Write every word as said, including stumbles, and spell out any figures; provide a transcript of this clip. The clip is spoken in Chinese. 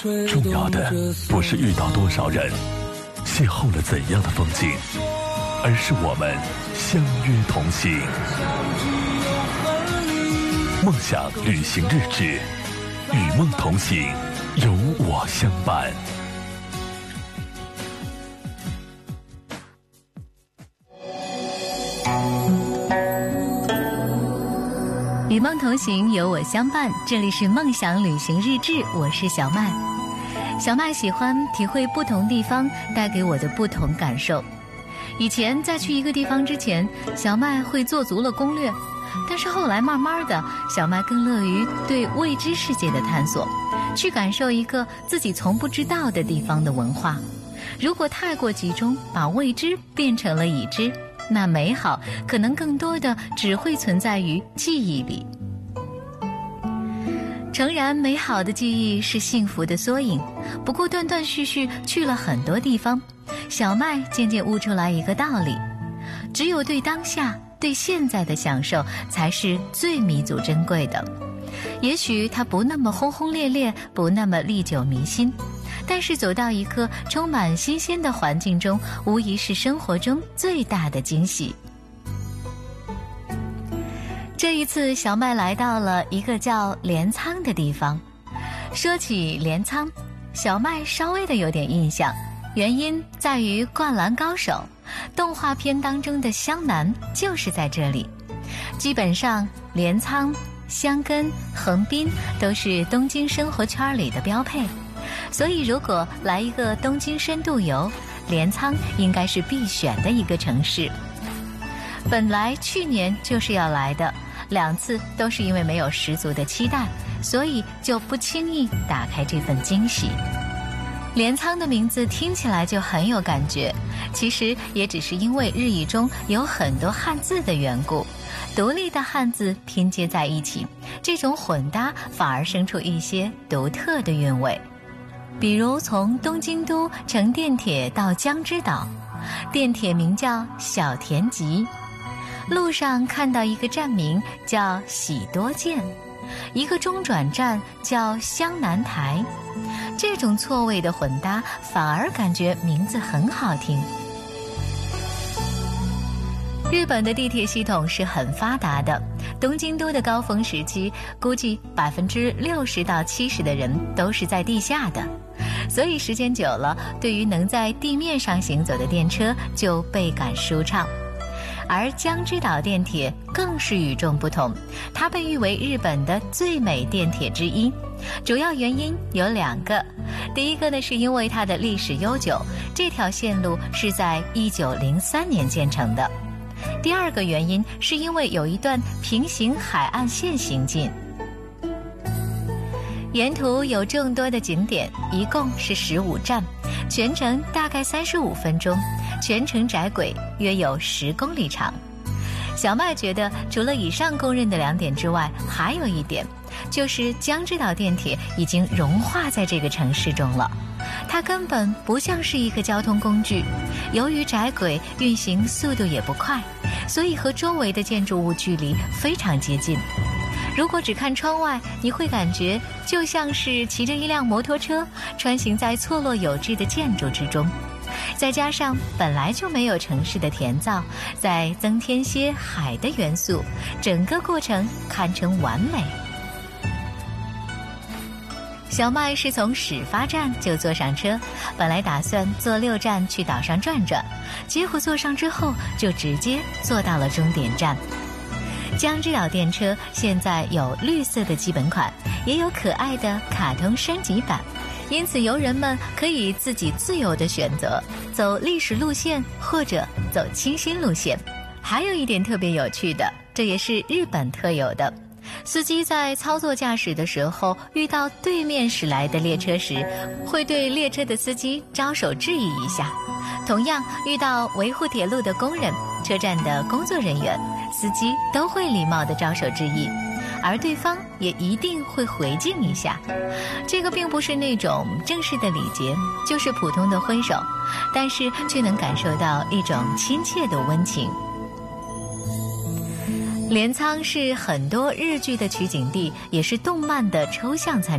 重要的不是遇到多少人，邂逅了怎样的风景，而是我们相约同行。梦想旅行日志，与梦同行，有我相伴。 与梦同行，有我相伴。这里是梦想旅行日志，我是小麦。小麦喜欢体会不同地方带给我的不同感受。以前在去一个地方之前，小麦会做足了攻略，但是后来慢慢的，小麦更乐于对未知世界的探索，去感受一个自己从不知道的地方的文化。如果太过集中，把未知变成了已知，那美好可能更多的只会存在于记忆里。诚然，美好的记忆是幸福的缩影，不过断断续续去了很多地方，小麦渐渐悟出来一个道理：只有对当下、对现在的享受才是最弥足珍贵的。也许它不那么轰轰烈烈，不那么历久弥新，但是走到一个充满新鲜的环境中，无疑是生活中最大的惊喜。这一次，小麦来到了一个叫镰仓的地方。说起镰仓，小麦稍微的有点印象，原因在于《灌篮高手》动画片当中的湘南就是在这里。基本上，镰仓、箱根、横滨都是东京生活圈里的标配。所以如果来一个东京深度游，镰仓应该是必选的一个城市。本来去年就是要来的，两次都是因为没有十足的期待，所以就不轻易打开这份惊喜。镰仓的名字听起来就很有感觉，其实也只是因为日语中有很多汉字的缘故，独立的汉字拼接在一起，这种混搭反而生出一些独特的韵味。比如从东京都乘电铁到江之岛，电铁名叫小田急，路上看到一个站名叫喜多见，一个中转站叫湘南台，这种错位的混搭反而感觉名字很好听。日本的地铁系统是很发达的，东京都的高峰时期，估计百分之六十到七十的人都是在地下的，所以时间久了，对于能在地面上行走的电车就倍感舒畅。而江之岛电铁更是与众不同，它被誉为日本的最美电铁之一。主要原因有两个，第一个呢，是因为它的历史悠久，这条线路是在一九零三年建成的。第二个原因是因为有一段平行海岸线行进，沿途有众多的景点，一共是十五站，全程大概三十五分钟，全程窄轨约有十公里长。小麦觉得除了以上公认的两点之外，还有一点，就是江之岛电铁已经融化在这个城市中了。它根本不像是一个交通工具，由于窄轨运行速度也不快，所以和周围的建筑物距离非常接近。如果只看窗外，你会感觉就像是骑着一辆摩托车穿行在错落有致的建筑之中，再加上本来就没有城市的甜燥，再增添些海的元素，整个过程堪称完美。小麦是从始发站就坐上车，本来打算坐六站去岛上转转，结果坐上之后就直接坐到了终点站。江之岛电车现在有绿色的基本款，也有可爱的卡通升级版，因此游人们可以自己自由地选择走历史路线或者走清新路线。还有一点特别有趣的，这也是日本特有的，司机在操作驾驶的时候，遇到对面驶来的列车时，会对列车的司机招手致意一下。同样，遇到维护铁路的工人、车站的工作人员，司机都会礼貌地招手致意，而对方也一定会回敬一下。这个并不是那种正式的礼节，就是普通的挥手，但是却能感受到一种亲切的温情。镰仓是很多日剧的取景地，也是动漫的抽象参